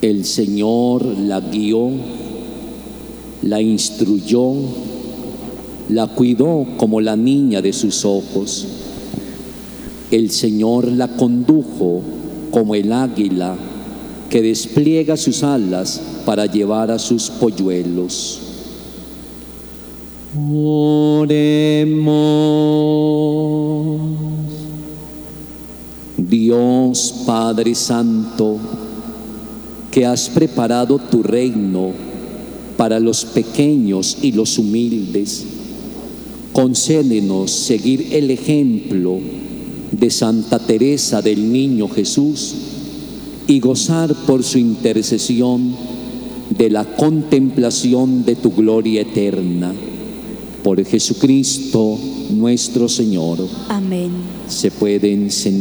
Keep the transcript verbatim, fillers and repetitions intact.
El Señor la guió, la instruyó, la cuidó como la niña de sus ojos. El Señor la condujo como el águila que despliega sus alas para llevar a sus polluelos. Oremos. Dios Padre Santo, que has preparado tu reino para los pequeños y los humildes, concédenos seguir el ejemplo de Santa Teresa del Niño Jesús y gozar por su intercesión de la contemplación de tu gloria eterna. Por Jesucristo nuestro Señor. Amén. Se pueden sentar.